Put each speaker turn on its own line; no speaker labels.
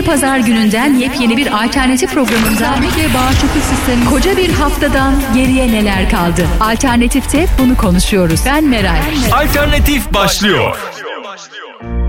pazar gününden yepyeni bir alternatif programında ve bağışıklık sistemi koca bir haftadan geriye neler kaldı? Alternatif'te bunu konuşuyoruz. Ben Meral.
Alternatif başlıyor.